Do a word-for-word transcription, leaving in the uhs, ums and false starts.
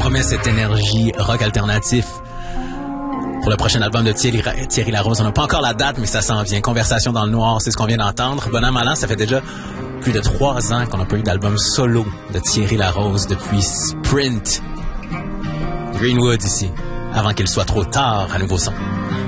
promet cette énergie rock alternatif pour le prochain album de Thierry, Thierry Larose. On n'a pas encore la date, mais ça s'en vient. Conversation dans le noir, c'est ce qu'on vient d'entendre. Bon an, mal an, ça fait déjà plus de trois ans qu'on n'a pas eu d'album solo de Thierry Larose depuis Sprint. Greenwood ici, avant qu'il soit trop tard à nouveau son.